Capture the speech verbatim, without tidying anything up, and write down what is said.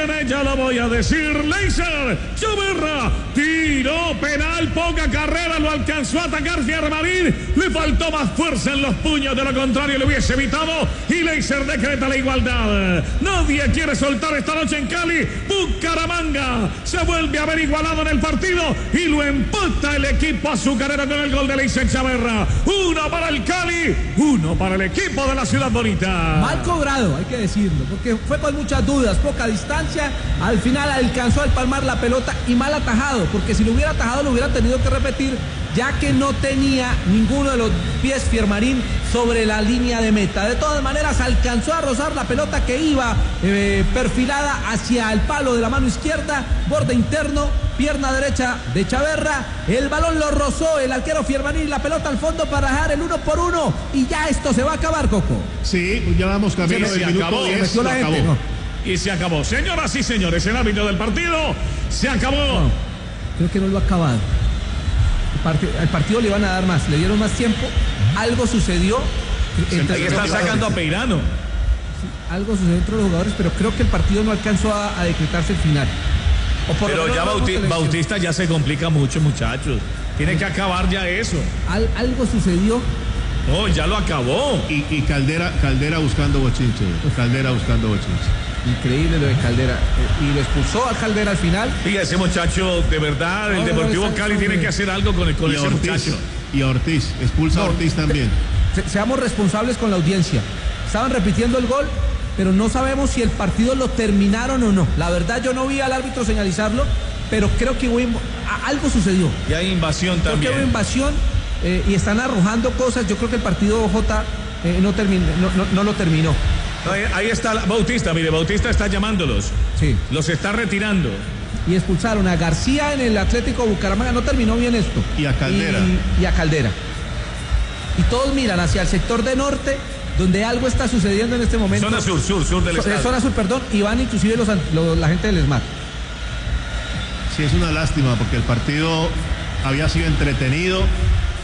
viene, ya lo voy a decir. Leiser Chaverra, tiro penal, poca carrera, lo alcanzó a atacar Fiermarín. Le faltó más fuerza en los puños, de lo contrario lo hubiese evitado. Y Leiser decreta la igualdad. Nadie quiere soltar esta noche en Cali. Bucaramanga se vuelve a ver igualado en el partido y lo empata el equipo azucarero con el gol de Leiser Chaverra. Uno para el Cali, uno para el equipo de la Ciudad Bonita. Mal cobrado, hay que decirlo, porque fue con muchas dudas, poca distancia. Al final alcanzó a palmar la pelota y mal atajado, porque si lo hubiera atajado lo hubiera tenido que repetir, ya que no tenía ninguno de los pies Fiermarín sobre la línea de meta. De todas maneras alcanzó a rozar la pelota que iba eh, perfilada hacia el palo de la mano izquierda, borde interno, pierna derecha de Chaverra. El balón lo rozó el arquero Fiermarín y la pelota al fondo para dejar el uno por uno. Y ya esto se va a acabar, Coco. Sí, ya vamos camino del minuto diez. Se la gente, no. Y se acabó. Señoras y señores, el árbitro del partido se acabó. No, creo que no lo ha acabado. El, part el partido le iban a dar más, le dieron más tiempo. Algo sucedió. Ahí están sacando a Peirano. Sí, algo sucedió entre los jugadores, pero creo que el partido no alcanzó a, a decretarse el final. O por pero ya Bauti Bautista ya se complica mucho, muchachos. Tiene que acabar ya eso. Al algo sucedió. No, ya lo acabó. Y, y Caldera, Caldera buscando bochinche. Caldera buscando bochinche. Increíble lo de Caldera. Y lo expulsó a Caldera al final. Y ese muchacho, de verdad, no, el Deportivo no, Cali tiene que hacer algo con, el, con ese Ortiz, muchacho. Y a Ortiz, expulsa no, a Ortiz también. Se, seamos responsables con la audiencia. Estaban repitiendo el gol, pero no sabemos si el partido lo terminaron o no. La verdad, yo no vi al árbitro señalizarlo, pero creo que hubo, algo sucedió. Y hay invasión creo también. Que hubo invasión eh, y están arrojando cosas. Yo creo que el partido J eh, no, terminó, no, no, no lo terminó. Ahí, ahí está Bautista, mire, Bautista está llamándolos. Sí. Los está retirando. Y expulsaron a García en el Atlético Bucaramanga. No terminó bien esto. Y a Caldera. Y, y a Caldera. Y todos miran hacia el sector de norte, donde algo está sucediendo en este momento. Zona sur, sur, sur del estado. Zona sur, perdón, y van inclusive los, los, la gente del ESMAD. Sí, es una lástima porque el partido había sido entretenido.